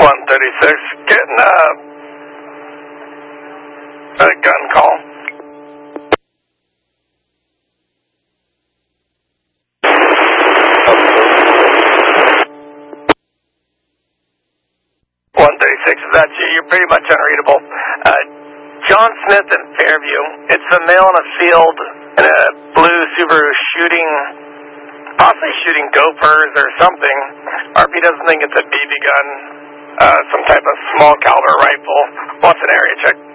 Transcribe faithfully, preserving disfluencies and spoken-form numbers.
one thirty-six, getting a, a gun call. one thirty-six, is that you? You're pretty much unreadable. Uh, John Smith in Fairview. It's a male in a field in a blue Subaru shooting, possibly shooting gophers or something. R P doesn't think it's a B B gun. Uh, some type of small caliber rifle. What's an area check?